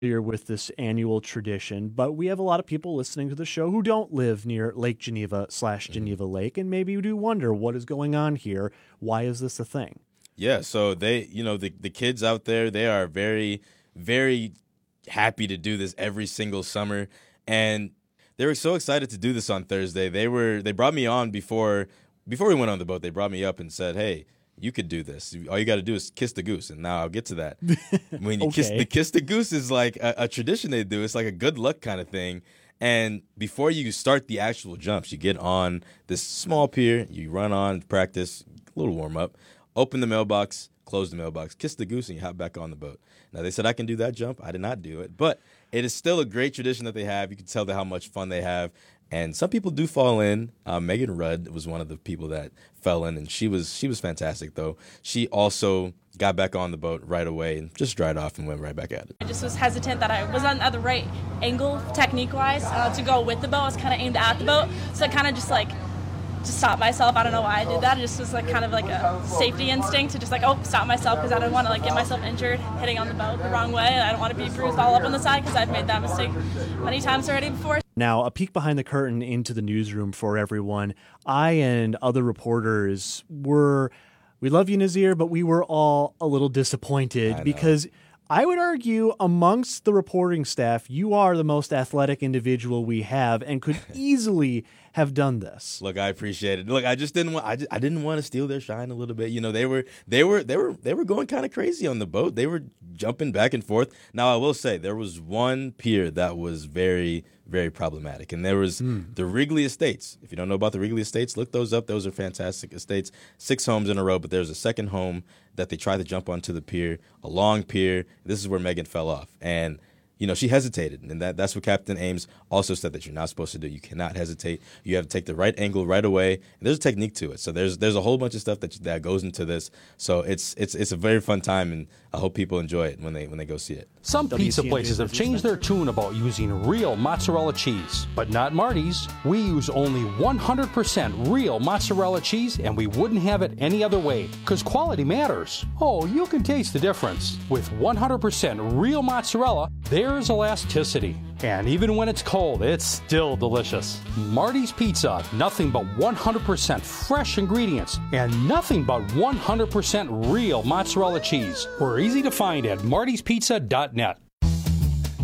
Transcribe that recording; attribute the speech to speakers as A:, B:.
A: with this annual tradition, but we have a lot of people listening to the show who don't live near Lake Geneva / Geneva Lake, and maybe you do wonder what is going on here. Why is this a thing?
B: Yeah, so they, the kids out there, they are very, very happy to do this every single summer, and they were so excited to do this on Thursday. They brought me on before we went on the boat. They brought me up and said, "Hey, you could do this. All you got to do is kiss the goose." And now I'll get to that. When you kiss the goose is like a tradition they do. It's like a good luck kind of thing. And before you start the actual jumps, you get on this small pier, you run on, practice, a little warm up, open the mailbox, close the mailbox, kiss the goose, and you hop back on the boat. Now, they said I can do that jump. I did not do it. But it is still a great tradition that they have. You can tell how much fun they have. And some people do fall in. Megan Rudd was one of the people that fell in, and she was fantastic, though. She also got back on the boat right away and just dried off and went right back at it.
C: I just was hesitant that I wasn't at the right angle technique-wise to go with the boat. I was kind of aimed at the boat, so I kind of just stop myself. I don't know why I did that. It just was kind of like a safety instinct to just stop myself because I didn't want to get myself injured hitting on the boat the wrong way. I don't want to be bruised all up on the side because I've made that mistake many times already before.
A: Now, a peek behind the curtain into the newsroom for everyone. I and other reporters we love you, Nazir, but we were all a little disappointed because I would argue amongst the reporting staff, you are the most athletic individual we have and could easily have done this.
B: Look, I appreciate it. Look, I just didn't want. I didn't want to steal their shine a little bit. They were going kind of crazy on the boat. They were jumping back and forth. Now, I will say there was one pier that was very, very problematic, and there was the Wrigley Estates. If you don't know about the Wrigley Estates, look those up. Those are fantastic estates. 6 homes in a row, but there's a second home that they tried to jump onto the pier, a long pier. This is where Megan fell off, and she hesitated, and that's what Captain Ames also said that you're not supposed to do. You cannot hesitate. You have to take the right angle right away. And there's a technique to it. So there's a whole bunch of stuff that goes into this. So it's a very fun time, and I hope people enjoy it when they go see it.
D: Some pizza places have changed their tune about using real mozzarella cheese, but not Marty's. We use only 100% real mozzarella cheese, and we wouldn't have it any other way, because quality matters. Oh, you can taste the difference. With 100% real mozzarella, there's elasticity. And even when it's cold, it's still delicious. Marty's Pizza, nothing but 100% fresh ingredients and nothing but 100% real mozzarella cheese. We're easy to find at martyspizza.net.